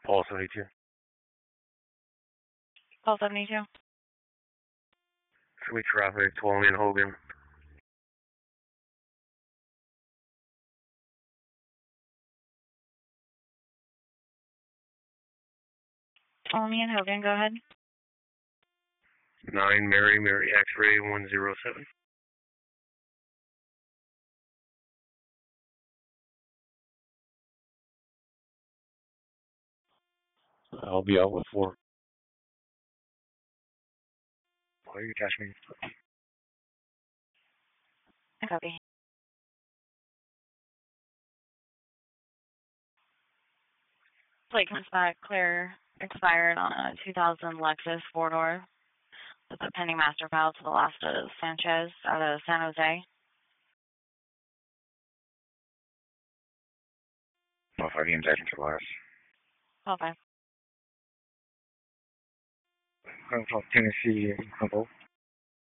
Paul 72. Paul 72. Sweet traffic, 12 in Hogan. Tony and Hogan, go ahead. 9 Mary X-ray 107. I'll be out with 4. Oh, you catch me. Copy. Plate comes back clear, expired on a 2000 Lexus 4-door with a pending master file to the last of Sanchez out of San Jose. Oh, 5 injection to last. Okay. I'm from Tennessee, Humboldt.